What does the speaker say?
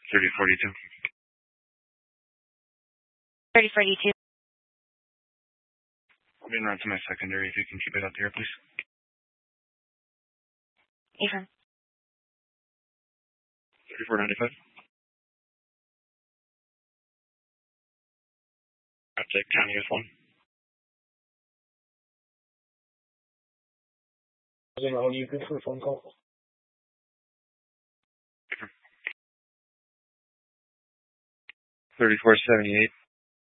3042. 3042. I'm being run to my secondary. If you can keep it out there, please. Affirm. 3495. Update County is 1. Are you good for a phone call? 3478.